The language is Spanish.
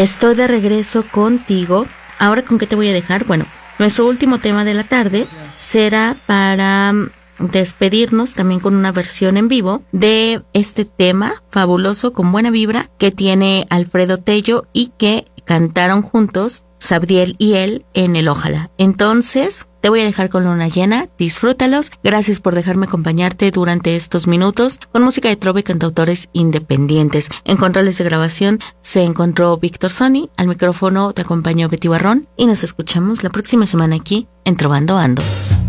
Estoy de regreso contigo. Ahora, ¿con qué te voy a dejar? Bueno, nuestro último tema de la tarde será para despedirnos también con una versión en vivo de este tema fabuloso con buena vibra que tiene Alfredo Tello y que cantaron juntos Sabdiel y él en el Ojalá. Entonces, te voy a dejar con luna llena, disfrútalos. Gracias por dejarme acompañarte durante estos minutos con música de trova y cantautores independientes. En controles de grabación se encontró Víctor Sony, al micrófono te acompañó Betty Barrón y nos escuchamos la próxima semana aquí en Trovando Ando.